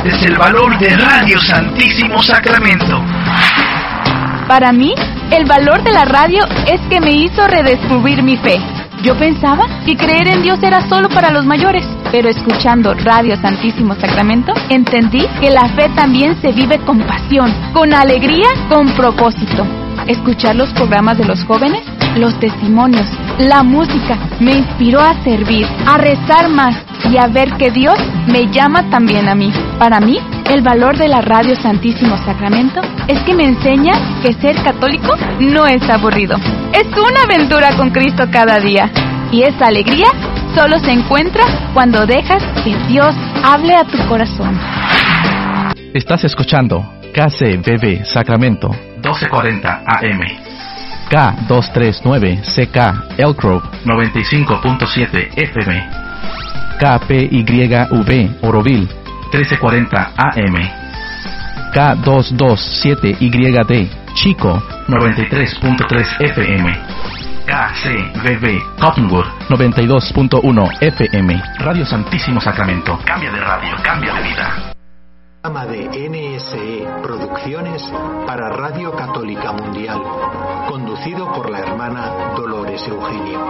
entiendes el valor de Radio Santísimo Sacramento. Para mí, el valor de la radio es que me hizo redescubrir mi fe. Yo pensaba que creer en Dios era solo para los mayores, pero escuchando Radio Santísimo Sacramento, entendí que la fe también se vive con pasión, con alegría, con propósito. Escuchar los programas de los jóvenes, los testimonios, la música, me inspiró a servir, a rezar más y a ver que Dios me llama también a mí. Para mí, el valor de la Radio Santísimo Sacramento es que me enseña que ser católico no es aburrido. Es una aventura con Cristo cada día. Y esa alegría solo se encuentra cuando dejas que Dios hable a tu corazón. Estás escuchando KCBB Sacramento 1240 AM. K239CK Elk Grove 95.7 FM. KPYV Oroville 1340 AM. K227YD Chico 93.3 FM. KCBB Cottonwood 92.1 FM. Radio Santísimo Sacramento. Cambia de radio, cambia de vida. Programa de NSE Producciones para Radio Católica Mundial, conducido por la hermana Dolores Eugenio.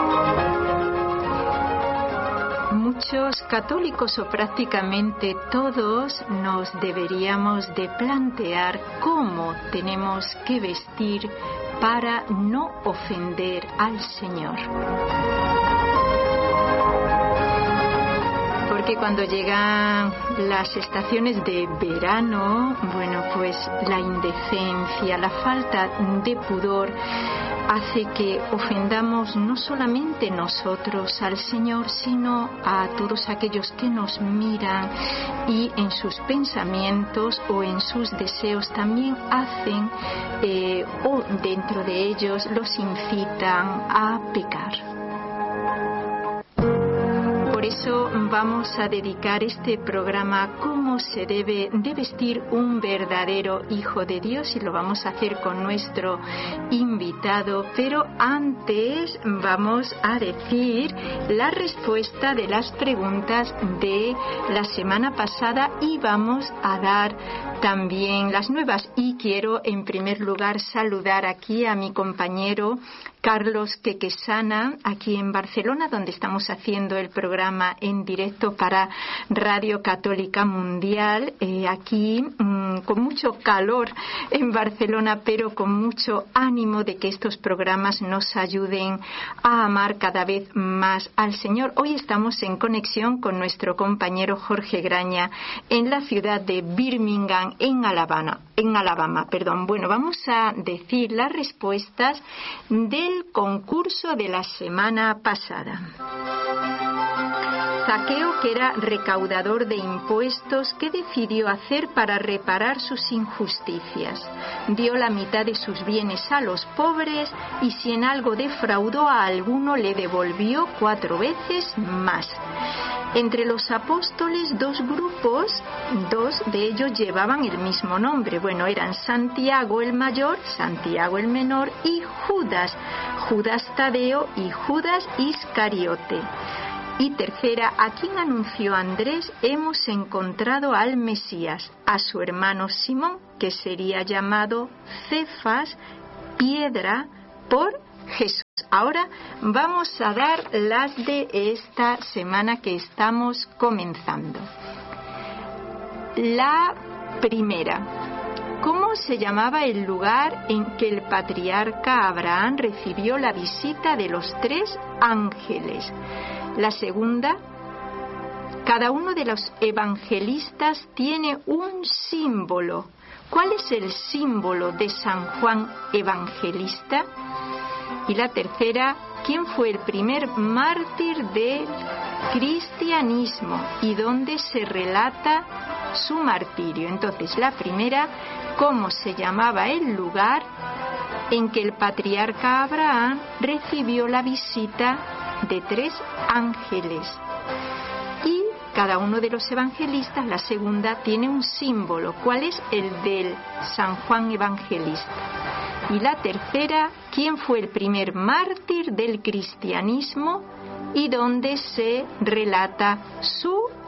Muchos católicos, o prácticamente todos, nos deberíamos de plantear cómo tenemos que vestir para no ofender al Señor. Porque cuando llegan las estaciones de verano, bueno, pues la indecencia, la falta de pudor hace que ofendamos no solamente nosotros al Señor, sino a todos aquellos que nos miran y en sus pensamientos o en sus deseos también hacen o dentro de ellos los incitan a pecar. Por eso vamos a dedicar este programa a cómo se debe de vestir un verdadero hijo de Dios, y lo vamos a hacer con nuestro invitado. Pero antes vamos a decir la respuesta de las preguntas de la semana pasada y vamos a dar también las nuevas. Y quiero en primer lugar saludar aquí a mi compañero Carlos Quequesana, aquí en Barcelona, donde estamos haciendo el programa en directo para Radio Católica Mundial, aquí con mucho calor en Barcelona, pero con mucho ánimo de que estos programas nos ayuden a amar cada vez más al Señor. Hoy estamos en conexión con nuestro compañero Jorge Graña en la ciudad de Birmingham, en Alabama. Bueno, vamos a decir las respuestas del concurso de la semana pasada. Zaqueo, que era recaudador de impuestos, ¿qué decidió hacer para reparar sus injusticias? Dio la mitad de sus bienes a los pobres, y si en algo defraudó a alguno, le devolvió 4 veces más. Entre los apóstoles, 2 grupos, 2 de ellos llevaban el mismo nombre. Bueno, eran Santiago el mayor, Santiago el menor y Judas, Judas Tadeo y Judas Iscariote. Y tercera, ¿a quién anunció Andrés? Hemos encontrado al Mesías, a su hermano Simón, que sería llamado Cefas, piedra, por Jesús. Ahora vamos a dar las de esta semana que estamos comenzando. La primera: ¿cómo se llamaba el lugar en que el patriarca Abraham recibió la visita de los 3 ángeles? La segunda: cada uno de los evangelistas tiene un símbolo. ¿Cuál es el símbolo de San Juan Evangelista? Y la tercera: ¿quién fue el primer mártir del cristianismo y dónde se relata su martirio? Entonces, la primera: ¿cómo se llamaba el lugar en que el patriarca Abraham recibió la visita de 3 ángeles? Y cada uno de los evangelistas, la segunda, tiene un símbolo. ¿Cuál es? El del San Juan Evangelista. Y la tercera: ¿quién fue el primer mártir del cristianismo y dónde se relata su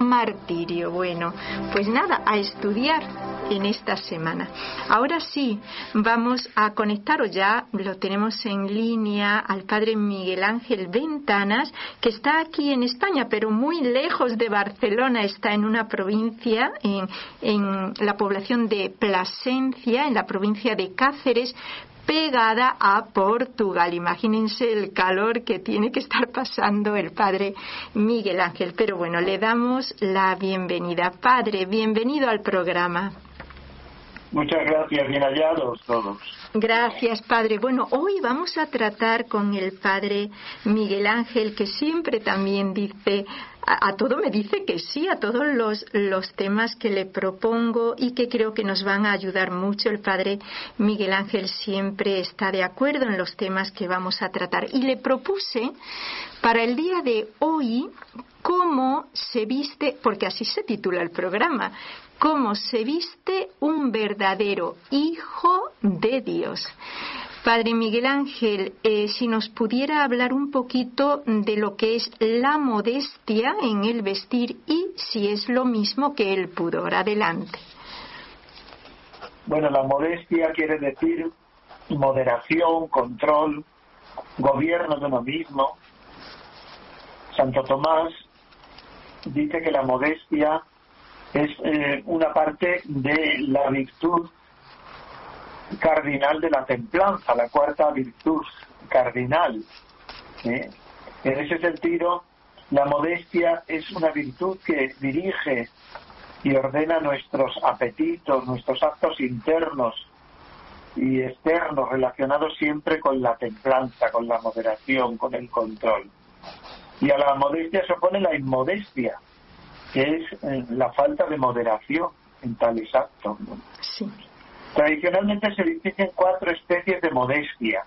martirio. Bueno, pues nada, a estudiar en esta semana. Ahora sí, vamos a conectar, o ya lo tenemos en línea, al padre Miguel Ángel Ventanas, que está aquí en España, pero muy lejos de Barcelona. Está en una provincia, en la población de Plasencia, en la provincia de Cáceres, pegada a Portugal. Imagínense el calor que tiene que estar pasando el padre Miguel Ángel. Pero bueno, le damos la bienvenida. Padre, bienvenido al programa. Muchas gracias, bien hallados todos. Gracias, padre. Bueno, hoy vamos a tratar con el padre Miguel Ángel, que siempre también dice, a todo me dice que sí, a todos los temas que le propongo y que creo que nos van a ayudar mucho. El padre Miguel Ángel siempre está de acuerdo en los temas que vamos a tratar. Y le propuse para el día de hoy cómo se viste, porque así se titula el programa, cómo se viste un verdadero hijo de Dios. Padre Miguel Ángel, si nos pudiera hablar un poquito de lo que es la modestia en el vestir y si es lo mismo que el pudor. Adelante. Bueno, la modestia quiere decir moderación, control, gobierno de uno mismo. Santo Tomás dice que la modestia es una parte de la virtud cardinal de la templanza, la cuarta virtud cardinal. En ese sentido, la modestia es una virtud que dirige y ordena nuestros apetitos, nuestros actos internos y externos, relacionados siempre con la templanza, con la moderación, con el control. Y a la modestia se opone la inmodestia, que es la falta de moderación en tales actos, ¿no? Sí. Tradicionalmente se distinguen 4 especies de modestia.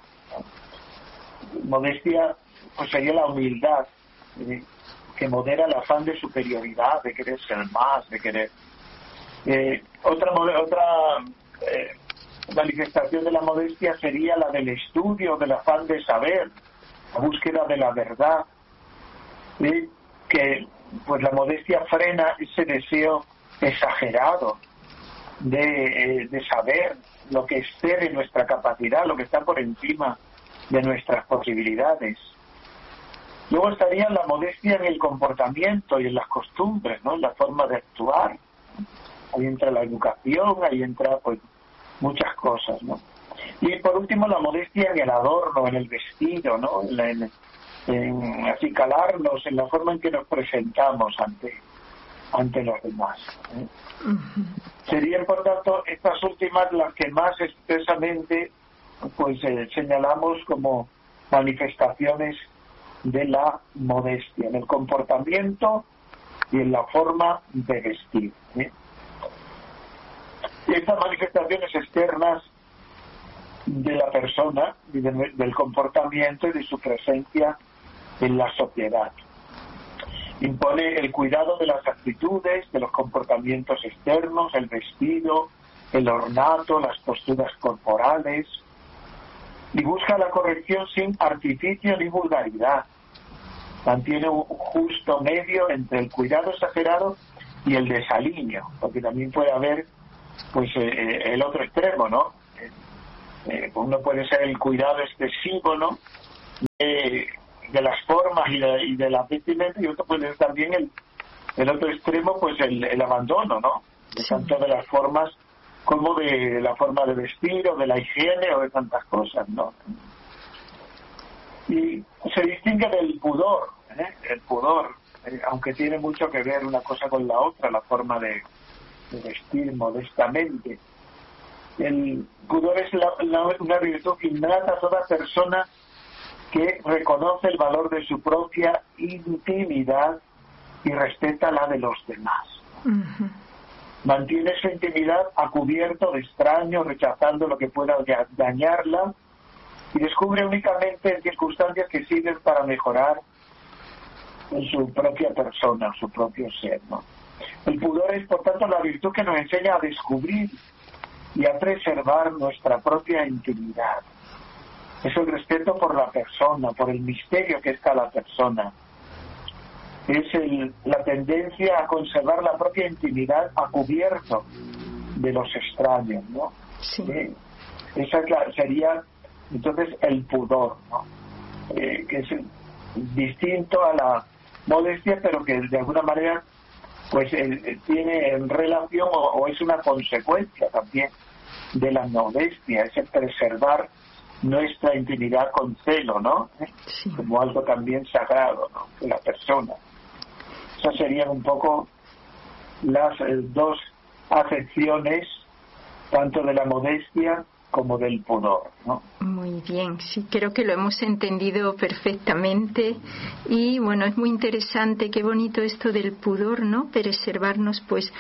Modestia pues sería la humildad, que modera el afán de superioridad, de querer ser más, de querer. Otra manifestación de la modestia sería la del estudio, del afán de saber, la búsqueda de la verdad, que pues la modestia frena ese deseo exagerado de saber lo que excede nuestra capacidad, lo que está por encima de nuestras posibilidades. Luego estaría la modestia en el comportamiento y en las costumbres, ¿no? En la forma de actuar. Ahí entra la educación, ahí entra pues muchas cosas, ¿no? Y por último la modestia en el adorno, en el vestido, ¿no? En acicalarnos, en la forma en que nos presentamos ante los demás, ¿eh? Serían, por tanto, estas últimas las que más expresamente pues señalamos como manifestaciones de la modestia, en el comportamiento y en la forma de vestir, ¿eh? Y estas manifestaciones externas de la persona y del comportamiento y de su presencia en la sociedad. Impone el cuidado de las actitudes, de los comportamientos externos, el vestido, el ornato, las posturas corporales, y busca la corrección sin artificio ni vulgaridad. Mantiene un justo medio entre el cuidado exagerado y el desaliño, porque también puede haber pues el otro extremo, ¿no? Uno puede ser el cuidado excesivo, ¿no? De las formas y de la vestimenta, y otro puede ser también el otro extremo, pues el abandono, ¿no? De tanto de las formas como de la forma de vestir o de la higiene o de tantas cosas, ¿no? Y se distingue del pudor, ¿eh? El pudor, aunque tiene mucho que ver una cosa con la otra, la forma de vestir modestamente. El pudor es una virtud innata a toda persona que reconoce el valor de su propia intimidad y respeta la de los demás. Uh-huh. Mantiene su intimidad a cubierto de extraños, rechazando lo que pueda dañarla, y descubre únicamente circunstancias que sirven para mejorar en su propia persona, su propio ser, ¿no? El pudor es, por tanto, la virtud que nos enseña a descubrir y a preservar nuestra propia intimidad. Es el respeto por la persona, por el misterio que está la persona. es la tendencia a conservar la propia intimidad a cubierto de los extraños, ¿no? Sí. Esa sería entonces el pudor, ¿no? Que es distinto a la modestia, pero que de alguna manera pues tiene en relación o es una consecuencia también de la modestia, es el preservar nuestra intimidad con celo, ¿no? Sí. Como algo también sagrado, ¿no? De la persona. Esas serían un poco las dos acepciones, tanto de la modestia como del pudor, ¿no? Muy bien, sí, creo que lo hemos entendido perfectamente y bueno, es muy interesante, qué bonito esto del pudor, ¿no? Preservarnos pues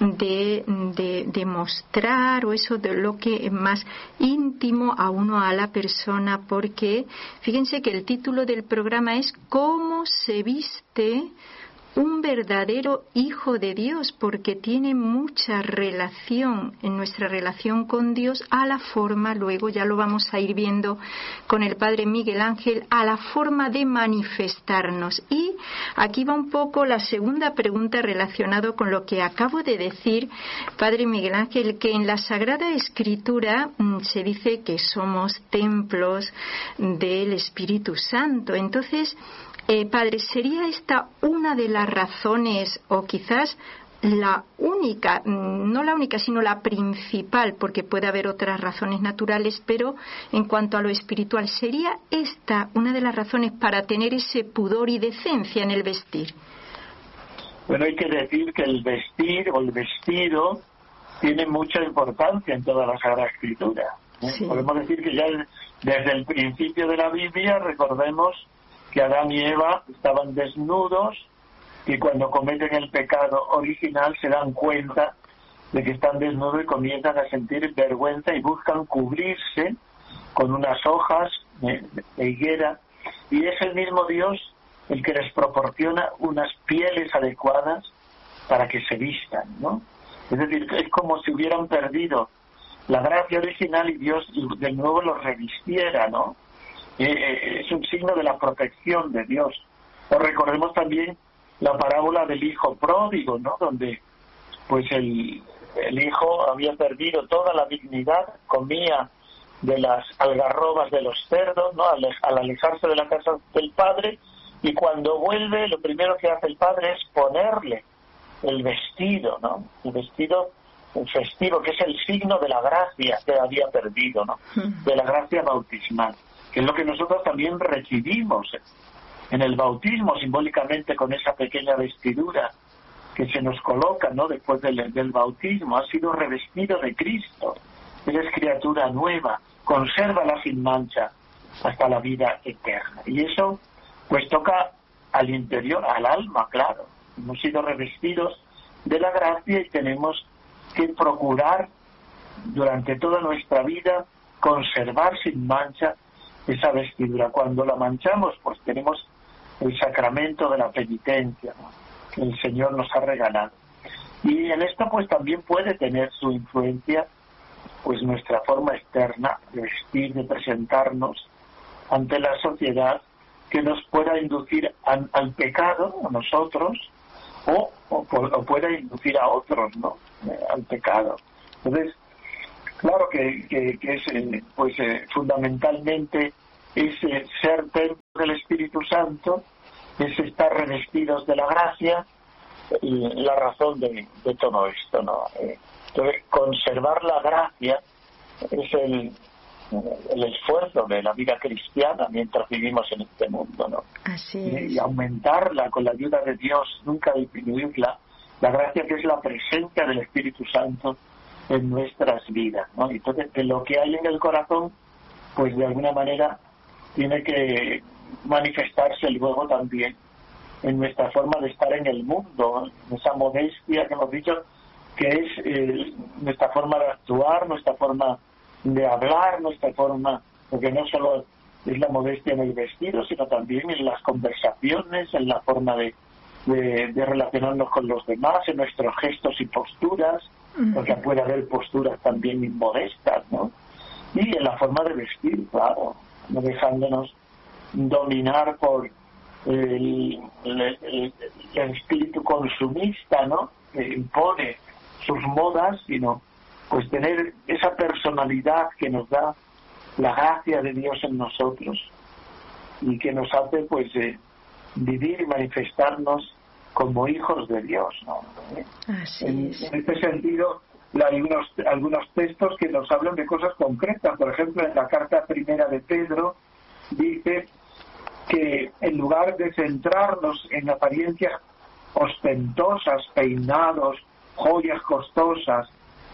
de mostrar o eso de lo que es más íntimo a uno, a la persona, porque fíjense que el título del programa es ¿Cómo se viste un verdadero hijo de Dios? Porque tiene mucha relación en nuestra relación con Dios a la forma, luego ya lo vamos a ir viendo con el Padre Miguel Ángel, a la forma de manifestarnos. Y aquí va un poco la segunda pregunta relacionada con lo que acabo de decir, Padre Miguel Ángel, que en la Sagrada Escritura se dice que somos templos del Espíritu Santo. Entonces, Padre, ¿sería esta una de las razones o quizás la única, no la única, sino la principal, porque puede haber otras razones naturales, pero en cuanto a lo espiritual, ¿sería esta una de las razones para tener ese pudor y decencia en el vestir? Bueno, hay que decir que el vestir o el vestido tiene mucha importancia en toda la Sagrada Escritura. Sí. Podemos decir que ya desde el principio de la Biblia, recordemos que Adán y Eva estaban desnudos y cuando cometen el pecado original se dan cuenta de que están desnudos y comienzan a sentir vergüenza y buscan cubrirse con unas hojas de higuera, y es el mismo Dios el que les proporciona unas pieles adecuadas para que se vistan, ¿no? Es decir, es como si hubieran perdido la gracia original y Dios de nuevo los revistiera, ¿no? Es un signo de la protección de Dios. O recordemos también la parábola del hijo pródigo, ¿no? Donde pues el hijo había perdido toda la dignidad, comía de las algarrobas de los cerdos, ¿no? Al alejarse de la casa del padre, y cuando vuelve lo primero que hace el padre es ponerle el vestido, ¿no? El vestido festivo, que es el signo de la gracia que había perdido, ¿no? De la gracia bautismal, que es lo que nosotros también recibimos en el bautismo, simbólicamente con esa pequeña vestidura que se nos coloca, ¿no? Después del bautismo. Ha sido revestido de Cristo, eres criatura nueva, consérvala sin mancha hasta la vida eterna. Y eso pues toca al interior, al alma, claro. Hemos sido revestidos de la gracia y tenemos que procurar durante toda nuestra vida conservar sin mancha esa vestidura. Cuando la manchamos, pues tenemos el sacramento de la penitencia, ¿no? Que el Señor nos ha regalado. Y en esto pues también puede tener su influencia pues nuestra forma externa de vestir, de presentarnos ante la sociedad, que nos pueda inducir al pecado a nosotros o pueda inducir a otros, ¿no? Al pecado. Entonces, claro que es pues fundamentalmente es ser templo del Espíritu Santo, es estar revestidos de la gracia, y la razón de todo esto, ¿no? Entonces, conservar la gracia es el esfuerzo de la vida cristiana mientras vivimos en este mundo, ¿no? Así es. Y aumentarla con la ayuda de Dios, nunca disminuirla, la gracia que es la presencia del Espíritu Santo en nuestras vidas, ¿no? Entonces, de lo que hay en el corazón, pues de alguna manera tiene que manifestarse luego también en nuestra forma de estar en el mundo, en esa modestia que hemos dicho, que es nuestra forma de actuar, nuestra forma de hablar, nuestra forma, porque no solo es la modestia en el vestido, sino también en las conversaciones, en la forma de relacionarnos con los demás, en nuestros gestos y posturas, porque puede haber posturas también inmodestas, ¿no? Y en la forma de vestir, claro, no dejándonos dominar por el espíritu consumista, ¿no?, que impone sus modas, sino pues tener esa personalidad que nos da la gracia de Dios en nosotros y que nos hace pues vivir y manifestarnos como hijos de Dios, ¿no? En este sentido, hay algunos textos que nos hablan de cosas concretas. Por ejemplo, en la carta primera de Pedro dice que en lugar de centrarnos en apariencias ostentosas, peinados, joyas costosas,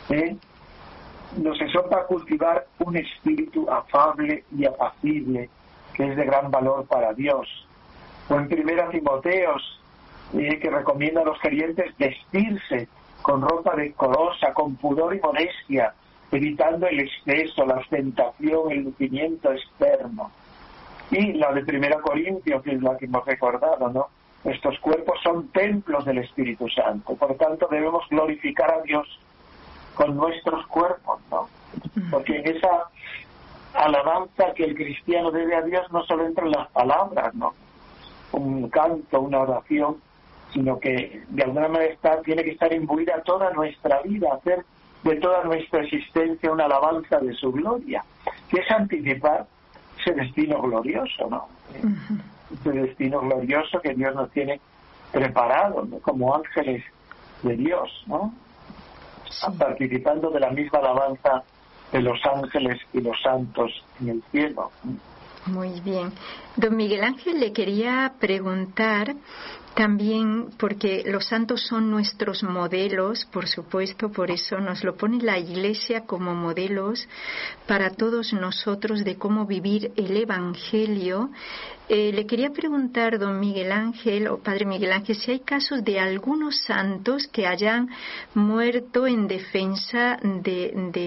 nos exhorta a cultivar un espíritu afable y apacible, que es de gran valor para Dios. O en primera Timoteos, que recomienda a los creyentes vestirse con ropa decorosa, con pudor y modestia, evitando el exceso, la ostentación, el lucimiento externo. Y la de primera Corintios, que es la que hemos recordado, ¿no? Estos cuerpos son templos del Espíritu Santo, por tanto debemos glorificar a Dios con nuestros cuerpos, ¿no? Porque en esa alabanza que el cristiano debe a Dios no solo entran las palabras, ¿no?, un canto, una oración, sino que de alguna manera tiene que estar imbuida toda nuestra vida, hacer de toda nuestra existencia una alabanza de su gloria, que es anticipar ese destino glorioso, ¿no? Ese destino glorioso que Dios nos tiene preparado, ¿no?, como ángeles de Dios, ¿no? Sí. Participando de la misma alabanza de los ángeles y los santos en el cielo. Muy bien. Don Miguel Ángel, le quería preguntar también, porque los santos son nuestros modelos, por supuesto, por eso nos lo pone la Iglesia como modelos para todos nosotros de cómo vivir el Evangelio. Le quería preguntar, don Miguel Ángel, o Padre Miguel Ángel, si hay casos de algunos santos que hayan muerto en defensa de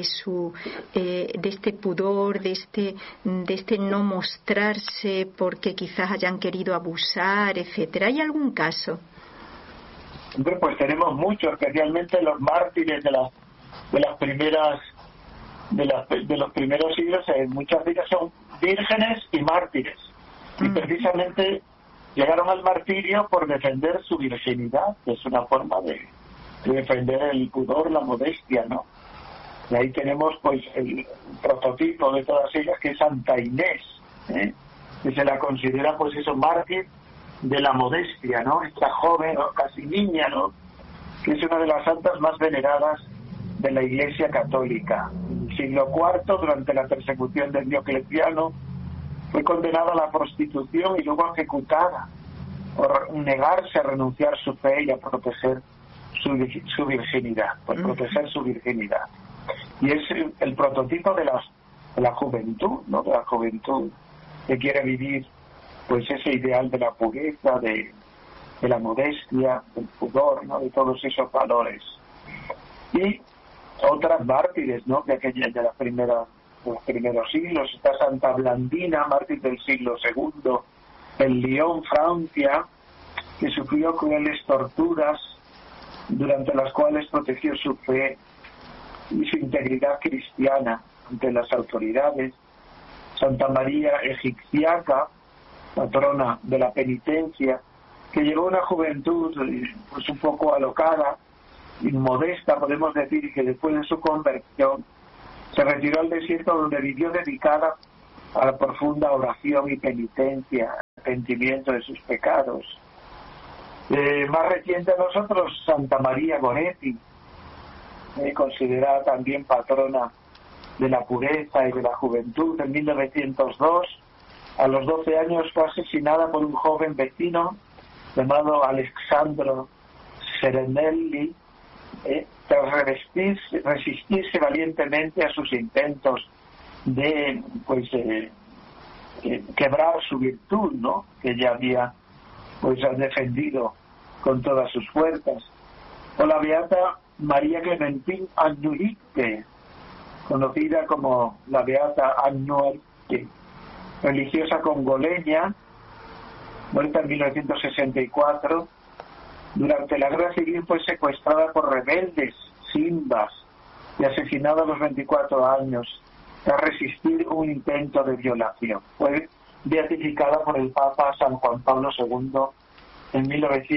este pudor, de este no mostrarse, porque quizás hayan querido abusar, etcétera. ¿Hay algún caso? Pues tenemos muchos, especialmente los mártires de los primeros siglos. Muchas de ellas son vírgenes y mártires, y precisamente llegaron al martirio por defender su virginidad, que es una forma de defender el pudor, la modestia, ¿no? Y ahí tenemos pues el prototipo de todas ellas, que es Santa Inés, que se la considera pues eso, mártir de la modestia, ¿no? Esta joven, ¿no?, casi niña, ¿no?, que es una de las santas más veneradas de la Iglesia Católica. En el siglo IV, durante la persecución de Diocleciano, fue condenada a la prostitución y luego ejecutada por negarse a renunciar su fe y a proteger su virginidad, por proteger su virginidad. Y es el prototipo de la juventud, ¿no?, de la juventud que quiere vivir pues ese ideal de la pureza, de la modestia, del pudor, ¿no?, de todos esos valores. Y otras mártires, ¿no?, de los primeros siglos. Está Santa Blandina, mártir del siglo II, en Lyon, Francia, que sufrió crueles torturas, durante las cuales protegió su fe y su integridad cristiana ante las autoridades. Santa María Egipciaca, patrona de la penitencia, que llevó una juventud pues un poco alocada, inmodesta, podemos decir, y que después de su conversión se retiró al desierto, donde vivió dedicada a la profunda oración y penitencia, arrepentimiento de sus pecados. Más reciente a nosotros, Santa María Goretti, considerada también patrona de la pureza y de la juventud. En 1902, a los 12 años, fue asesinada por un joven vecino llamado Alessandro Serenelli, tras resistirse valientemente a sus intentos de quebrar su virtud, ¿no?, que ella había defendido con todas sus fuerzas. O la beata María Clementín Agnuite, conocida como la beata Agnuite, religiosa congoleña, muerta en 1964. Durante la guerra civil fue secuestrada por rebeldes simbas y asesinada a los 24 años tras resistir un intento de violación. Fue beatificada por el Papa San Juan Pablo II en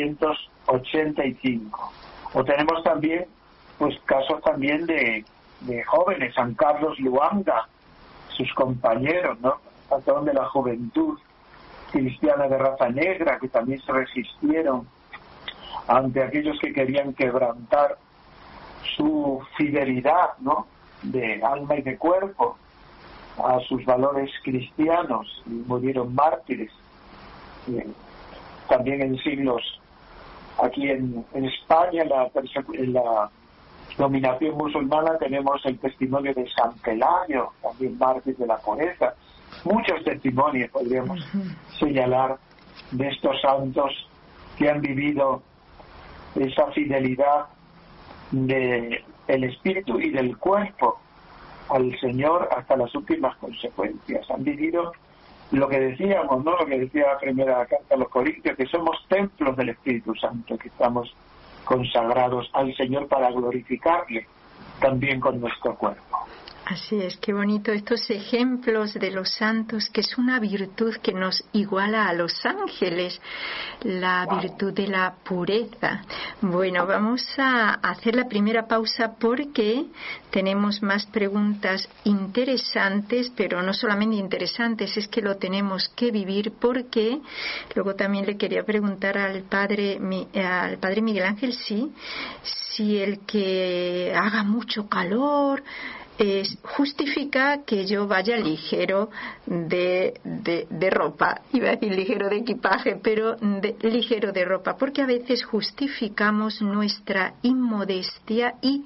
1985. O tenemos también pues casos también de jóvenes, San Carlos Luanga, sus compañeros, ¿no? Patrón de la juventud cristiana de raza negra, que también se resistieron ante aquellos que querían quebrantar su fidelidad, ¿no?, de alma y de cuerpo a sus valores cristianos, y murieron mártires. También en siglos aquí en España, en la dominación musulmana, tenemos el testimonio de San Pelayo, también mártir de la pureza. Muchos testimonios podríamos señalar de estos santos que han vivido esa fidelidad del espíritu y del cuerpo al Señor hasta las últimas consecuencias. Han vivido lo que decíamos, ¿no?, lo que decía la primera carta a los Corintios, que somos templos del Espíritu Santo, que estamos consagrados al Señor para glorificarle también con nuestro cuerpo. Así es, qué bonito estos ejemplos de los santos, que es una virtud que nos iguala a los ángeles, la virtud de la pureza. Bueno, vamos a hacer la primera pausa porque tenemos más preguntas interesantes, pero no solamente interesantes, es que lo tenemos que vivir, porque luego también le quería preguntar al padre Miguel Ángel si el que haga mucho calor justifica que yo vaya ligero de ropa. Iba a decir ligero de equipaje, pero ligero de ropa, porque a veces justificamos nuestra inmodestia e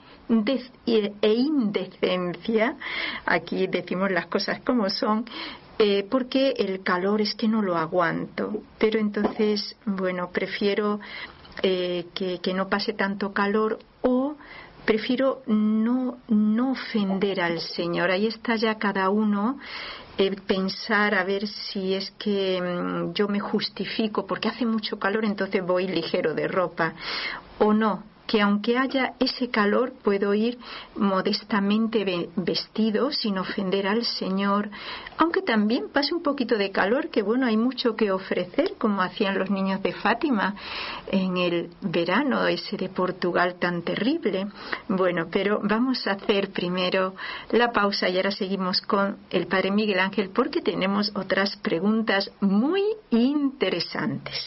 indecencia. Aquí decimos las cosas como son, porque el calor es que no lo aguanto. Pero entonces, bueno, prefiero que no pase tanto calor, o prefiero no ofender al Señor. Ahí está ya cada uno pensar a ver si es que yo me justifico porque hace mucho calor, entonces voy ligero de ropa, o no, que aunque haya ese calor puedo ir modestamente vestido sin ofender al Señor, aunque también pase un poquito de calor, que bueno, hay mucho que ofrecer, como hacían los niños de Fátima en el verano ese de Portugal tan terrible. Bueno, pero vamos a hacer primero la pausa y ahora seguimos con el Padre Miguel Ángel, porque tenemos otras preguntas muy interesantes.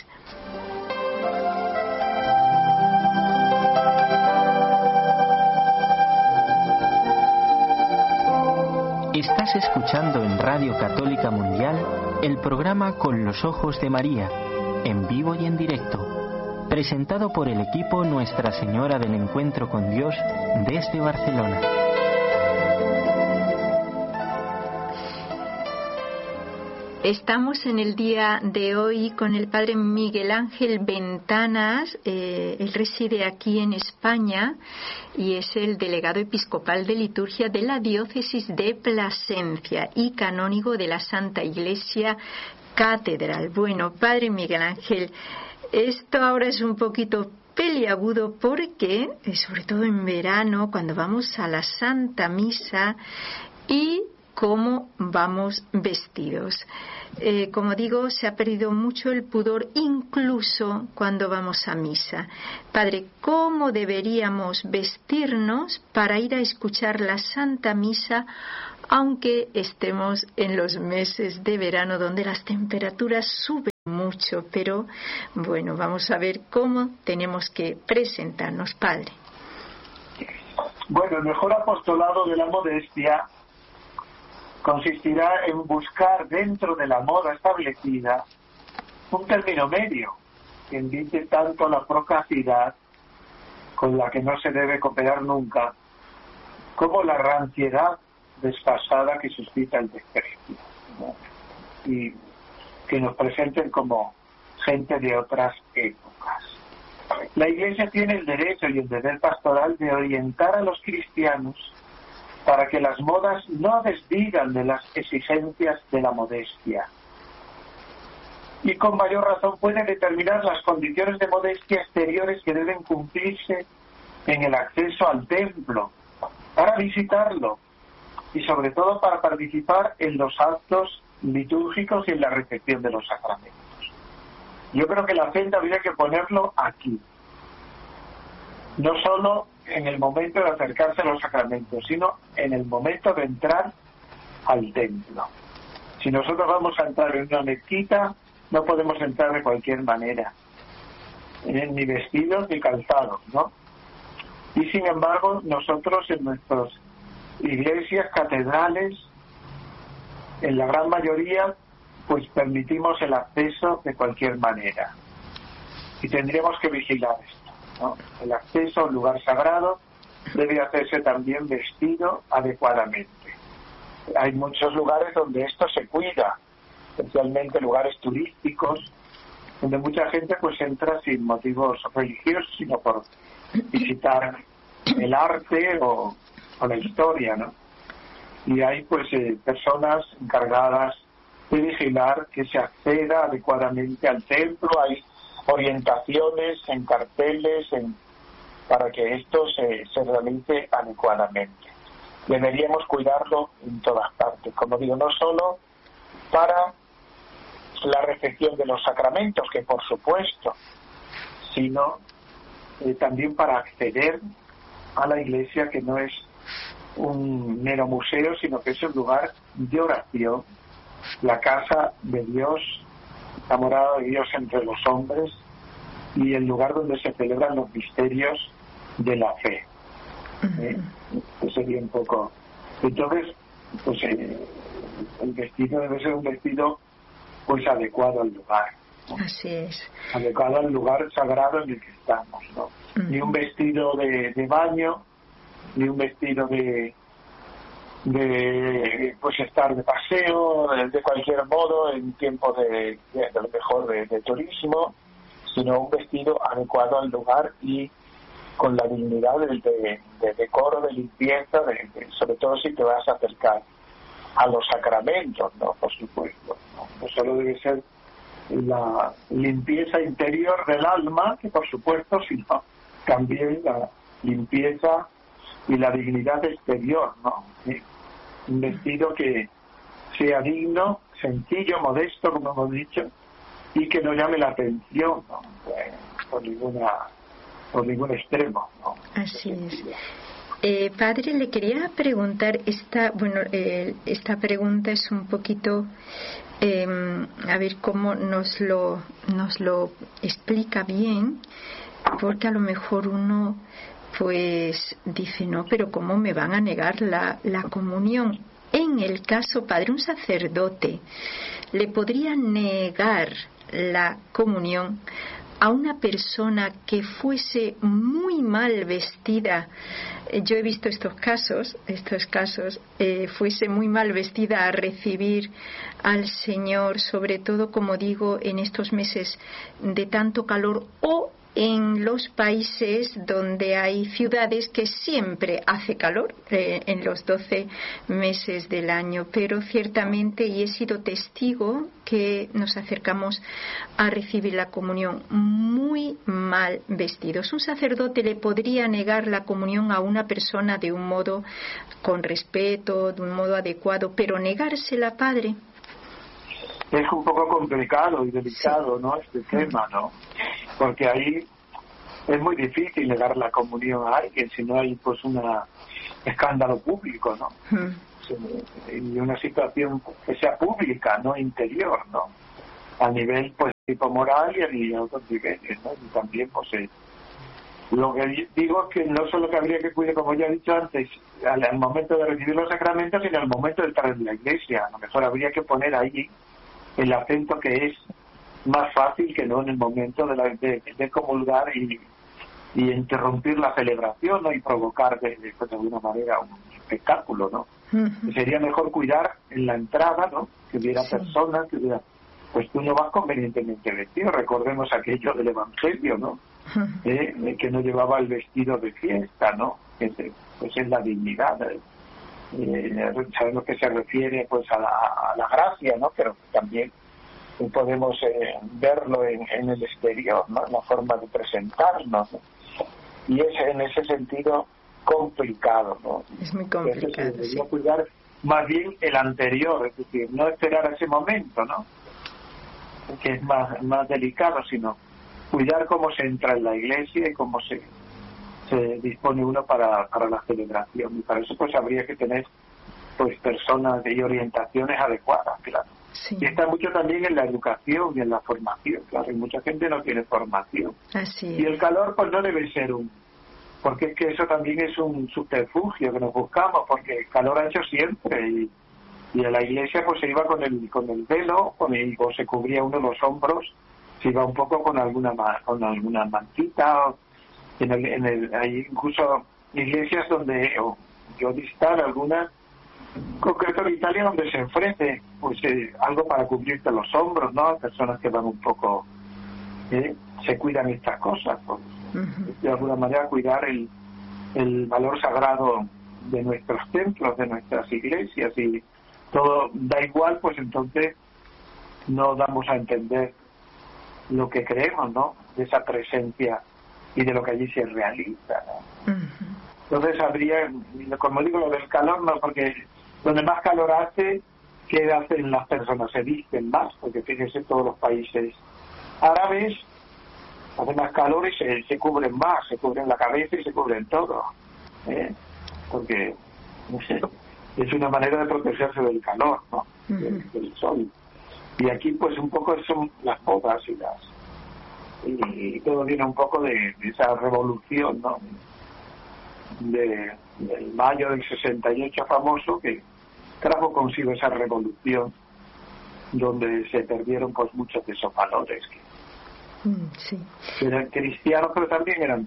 Estás escuchando en Radio Católica Mundial el programa Con los Ojos de María, en vivo y en directo, presentado por el equipo Nuestra Señora del Encuentro con Dios desde Barcelona. Estamos en el día de hoy con el Padre Miguel Ángel Ventanas. Él reside aquí en España y es el delegado episcopal de liturgia de la diócesis de Plasencia y canónigo de la Santa Iglesia Catedral. Bueno, Padre Miguel Ángel, esto ahora es un poquito peliagudo porque, sobre todo en verano, cuando vamos a la Santa Misa y cómo vamos vestidos. Como digo, se ha perdido mucho el pudor incluso cuando vamos a misa. Padre, ¿cómo deberíamos vestirnos para ir a escuchar la Santa Misa, aunque estemos en los meses de verano donde las temperaturas suben mucho? Pero bueno, vamos a ver cómo tenemos que presentarnos, Padre. Bueno, el mejor apostolado de la modestia consistirá en buscar dentro de la moda establecida un término medio que invite tanto a la procacidad, con la que no se debe cooperar nunca, como la ranciedad desfasada que suscita el desprecio, ¿no? Y que nos presenten como gente de otras épocas. La Iglesia tiene el derecho y el deber pastoral de orientar a los cristianos para que las modas no desdigan de las exigencias de la modestia. Y con mayor razón puede determinar las condiciones de modestia exteriores que deben cumplirse en el acceso al templo, para visitarlo y sobre todo para participar en los actos litúrgicos y en la recepción de los sacramentos. Yo creo que el acento habría que ponerlo aquí, no solo en el momento de acercarse a los sacramentos, sino en el momento de entrar al templo. Si nosotros vamos a entrar en una mezquita, no podemos entrar de cualquier manera, ni vestidos ni calzados, ¿no? Y sin embargo, nosotros en nuestras iglesias, catedrales, en la gran mayoría, pues permitimos el acceso de cualquier manera. Y tendríamos que vigilar esto, ¿no? El acceso a un lugar sagrado debe hacerse también vestido adecuadamente. Hay muchos lugares donde esto se cuida, especialmente lugares turísticos, donde mucha gente pues entra sin motivos religiosos, sino por visitar el arte o la historia, ¿no? Y hay pues personas encargadas de vigilar que se acceda adecuadamente al templo. Hay orientaciones en carteles para que esto se realice adecuadamente. Deberíamos cuidarlo en todas partes, como digo, no solo para la recepción de los sacramentos, que por supuesto, sino también para acceder a la iglesia, que no es un mero museo, sino que es un lugar de oración, la casa de Dios, la morada de Dios entre los hombres, y el lugar donde se celebran los misterios de la fe. Pues sería un poco. Entonces, pues el vestido debe ser un vestido pues adecuado al lugar, ¿no? Así es. Adecuado al lugar sagrado en el que estamos, ¿no? Ni un vestido de baño, ni un vestido de pues estar de paseo, de cualquier modo, en tiempo de lo mejor de turismo, sino un vestido adecuado al lugar y con la dignidad de decoro, de limpieza, sobre todo si te vas a acercar a los sacramentos, ¿no? Por supuesto, ¿no? No solo debe ser la limpieza interior del alma, que por supuesto, sino también la limpieza y la dignidad exterior, ¿no? ¿Sí? Un vestido que sea digno, sencillo, modesto, como hemos dicho, y que no llame la atención, ¿no? Por ningún extremo, ¿no? Así es. Padre, le quería preguntar, esta pregunta es un poquito, a ver cómo nos lo explica bien, porque a lo mejor uno pues dice, no, pero ¿cómo me van a negar la comunión? En el caso, padre, un sacerdote le podría negar la comunión a una persona que fuese muy mal vestida. Yo he visto estos casos, fuese muy mal vestida a recibir al Señor, sobre todo, como digo, en estos meses de tanto calor, o en los países donde hay ciudades que siempre hace calor, en los 12 meses del año. Pero ciertamente, y he sido testigo que nos acercamos a recibir la comunión muy mal vestidos. ¿Un sacerdote le podría negar la comunión a una persona de un modo con respeto, de un modo adecuado, pero negársela, padre? Es un poco complicado y delicado, ¿no? Este tema, ¿no? Porque ahí es muy difícil negar la comunión a alguien si no hay pues un escándalo público, ¿no? Y una situación que sea pública, no interior, ¿no? A nivel pues tipo moral y a otros niveles, ¿no? Y también pues lo que digo es que no solo que habría que cuidar, como ya he dicho antes, al momento de recibir los sacramentos, sino al momento de entrar en la iglesia. A lo mejor habría que poner ahí el acento que es más fácil que no en el momento de comulgar y interrumpir la celebración, ¿no? Y provocar de alguna manera un espectáculo, ¿no? Sería mejor cuidar en la entrada, ¿no? Que hubiera personas, que hubiera, pues tú no vas convenientemente vestido. Recordemos aquello del Evangelio, ¿no? Que no llevaba el vestido de fiesta, ¿no? Pues es la dignidad. Sabemos que se refiere pues a la gracia, ¿no? Pero también podemos verlo en el exterior, ¿no? En la forma de presentarnos, ¿no? Y es en ese sentido complicado, ¿no? Es muy complicado. Debería cuidar más bien el anterior, es decir, no esperar a ese momento, ¿no? Que es más delicado, sino cuidar cómo se entra en la iglesia y cómo se dispone uno para la celebración. Y para eso pues habría que tener pues personas y orientaciones adecuadas, claro. Sí. Y está mucho también en la educación y en la formación, claro, y mucha gente no tiene formación. Así es. Y el calor pues no debe ser porque es que eso también es un subterfugio que nos buscamos, porque el calor ha hecho siempre, y a la iglesia pues se iba con el velo, o se cubría uno los hombros, se iba un poco con alguna mantita, hay incluso iglesias donde yo distar algunas, concreto en Italia, donde se ofrece pues algo para cubrirte los hombros, ¿no? Personas que van un poco se cuidan estas cosas, pues, de alguna manera cuidar el valor sagrado de nuestros templos, de nuestras iglesias, y todo da igual, pues entonces no damos a entender lo que creemos, ¿no? De esa presencia y de lo que allí se realiza, ¿no? Entonces habría, como digo, lo del calor, no, porque donde más calor hace, ¿qué hacen las personas? Se visten más, porque fíjense, todos los países árabes hace más calor y se cubren más, se cubren la cabeza y se cubren todo, porque no sé, es una manera de protegerse del calor, ¿no? Del sol. Y aquí pues un poco son las bodas y todo viene un poco de esa revolución, ¿no? Del mayo del 68 famoso, que trajo consigo esa revolución donde se perdieron pues muchos de esos valores sí. que eran cristianos, pero también eran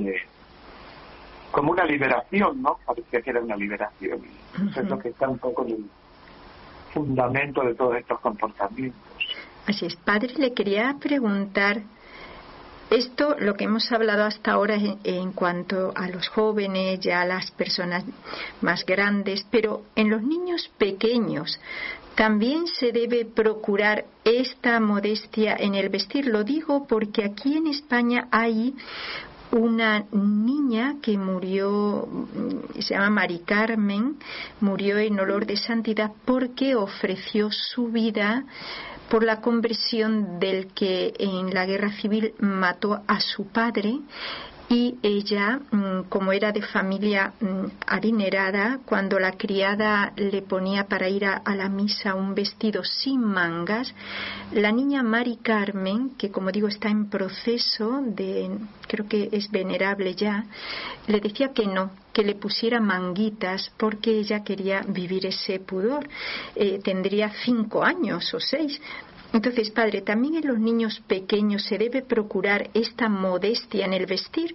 como una liberación, ¿no? Parecía que era una liberación, y eso es lo que está un poco en el fundamento de todos estos comportamientos. Así es. Padre, le quería preguntar, esto, lo que hemos hablado hasta ahora en cuanto a los jóvenes, ya a las personas más grandes, pero en los niños pequeños también se debe procurar esta modestia en el vestir. Lo digo porque aquí en España hay una niña que murió, se llama Mari Carmen, murió en olor de santidad porque ofreció su vida por la conversión del que en la guerra civil mató a su padre, y ella, como era de familia adinerada, cuando la criada le ponía para ir a la misa un vestido sin mangas, la niña Mari Carmen, que como digo está en proceso creo que es venerable ya, le decía que no, que le pusiera manguitas porque ella quería vivir ese pudor. Tendría 5 años o 6. Entonces, padre, ¿también en los niños pequeños se debe procurar esta modestia en el vestir?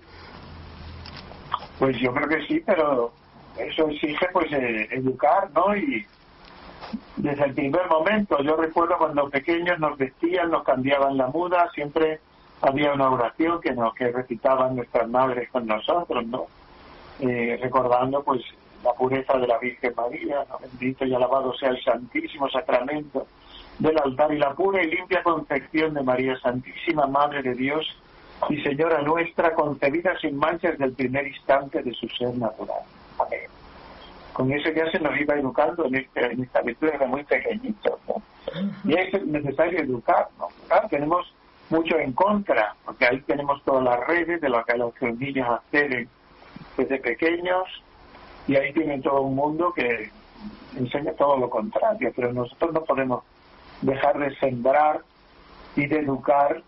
Pues yo creo que sí, pero eso exige pues educar, ¿no? Y desde el primer momento, yo recuerdo cuando pequeños nos vestían, nos cambiaban la muda, siempre había una oración que recitaban nuestras madres con nosotros, ¿no? Recordando pues la pureza de la Virgen María, ¿no? Bendito y alabado sea el Santísimo Sacramento del altar y la pura y limpia concepción de María Santísima, Madre de Dios y Señora nuestra, concebida sin mancha desde el primer instante de su ser natural. Amén. Con eso ya se nos iba educando en esta virtud desde muy pequeñitos, ¿no? Y es necesario educar, ¿no? Claro, tenemos mucho en contra, porque ahí tenemos todas las redes de lo que los niños acceden desde pequeños, y ahí tienen todo un mundo que enseña todo lo contrario, pero nosotros no podemos dejar de sembrar y de educar